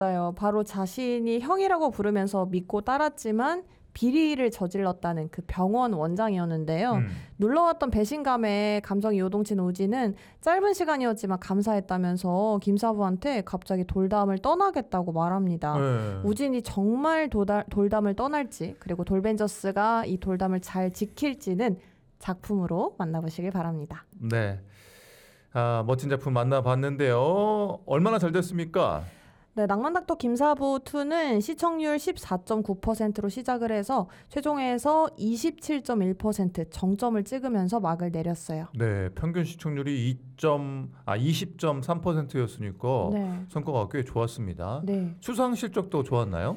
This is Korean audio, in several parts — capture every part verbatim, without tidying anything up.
맞아요. 바로 자신이 형이라고 부르면서 믿고 따랐지만 비리를 저질렀다는 그 병원 원장이었는데요. 음. 눌러왔던 배신감에 감정이 요동친 우진은 짧은 시간이었지만 감사했다면서 김사부한테 갑자기 돌담을 떠나겠다고 말합니다. 네. 우진이 정말 도달, 돌담을 떠날지 그리고 돌벤져스가 이 돌담을 잘 지킬지는 작품으로 만나보시길 바랍니다. 네. 아, 멋진 작품 만나봤는데요. 얼마나 잘 됐습니까? 네, 낭만닥터 김사부 이는 시청률 십사 점 구 퍼센트로 시작을 해서 최종에서 이십칠 점 일 퍼센트 정점을 찍으면서 막을 내렸어요. 네, 평균 시청률이 이 점, 아, 이십 점 삼 퍼센트였으니까 네. 성과가 꽤 좋았습니다. 네. 수상 실적도 좋았나요?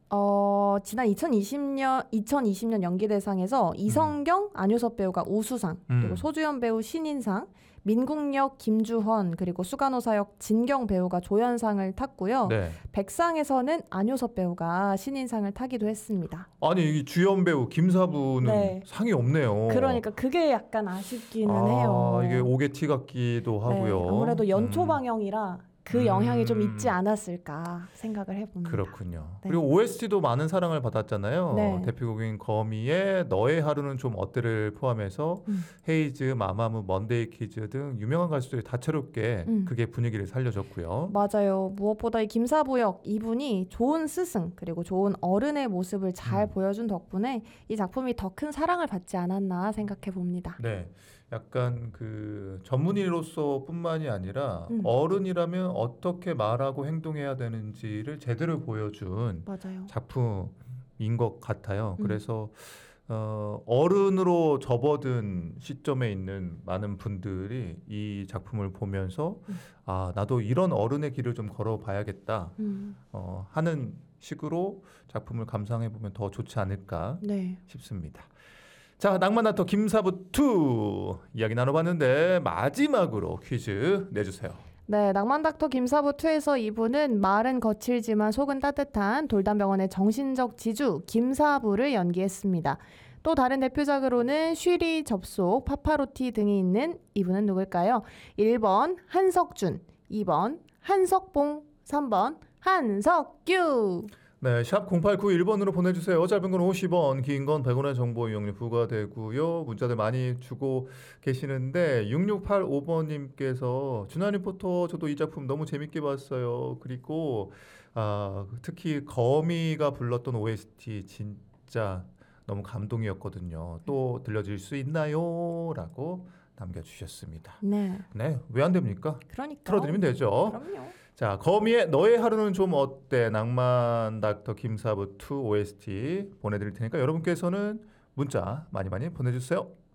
어, 지난 이천이십 년, 이천이십 년 연기대상에서 이성경, 안효섭 배우가 우수상, 그리고 음. 소주연 배우 신인상, 민국역 김주헌, 그리고 수간호사역 진경 배우가 조연상을 탔고요. 네. 백상에서는 안효섭 배우가 신인상을 타기도 했습니다. 아니, 이 주연 배우 김사부는 네. 상이 없네요. 그러니까 그게 약간 아쉽기는 아, 해요. 이게 옥의 티 같기도 하고요. 네, 아무래도 연초 음. 방영이라 그 음. 영향이 좀 있지 않았을까 생각을 해봅니다. 그렇군요. 네. 그리고 오에스티도 많은 사랑을 받았잖아요. 네. 대표곡인 거미의 너의 하루는 좀 어때를 포함해서 음. 헤이즈, 마마무, 먼데이 키즈 등 유명한 가수들이 다채롭게 음. 그게 분위기를 살려줬고요. 맞아요. 무엇보다 이 김사부역 이분이 좋은 스승 그리고 좋은 어른의 모습을 잘 음. 보여준 덕분에 이 작품이 더 큰 사랑을 받지 않았나 생각해 봅니다. 네, 약간 그 전문의로서뿐만이 아니라 음. 어른이라면 어떻게 말하고 행동해야 되는지를 제대로 보여준 맞아요. 작품인 것 같아요. 음. 그래서 어, 어른으로 접어든 시점에 있는 많은 분들이 이 작품을 보면서 음. 아, 나도 이런 어른의 길을 좀 걸어봐야겠다 음. 어, 하는 식으로 작품을 감상해 보면 더 좋지 않을까 네. 싶습니다. 자, 낭만나터 김사부 이 이야기 나눠봤는데 마지막으로 퀴즈 내주세요. 네, 낭만닥터 김사부 이에서 이분은 말은 거칠지만 속은 따뜻한 돌담병원의 정신적 지주 김사부를 연기했습니다. 또 다른 대표작으로는 쉬리, 접속, 파파로티 등이 있는 이분은 누굴까요? 일 번 한석준, 이 번 한석봉, 삼 번 한석규. 네, 샵 공팔구일 번으로 보내주세요. 짧은 건 오십 원, 긴 건 백 원의 정보 이용료 부과되고요. 문자들 많이 주고 계시는데 육육팔오 번님께서 준하 리포터 저도 이 작품 너무 재밌게 봤어요. 그리고 아, 특히 거미가 불렀던 오에스티 진짜 너무 감동이었거든요. 또 들려줄 수 있나요? 라고 남겨주셨습니다. 네, 네, 왜 안 됩니까? 그러니까 틀어드리면 되죠. 그럼요. 자, 거미의 너의 하루는 좀 어때? 낭만 닥터 김사부 이 오에스티 보내드릴 테니까 여러분께서는 문자 많이 많이 보내주세요.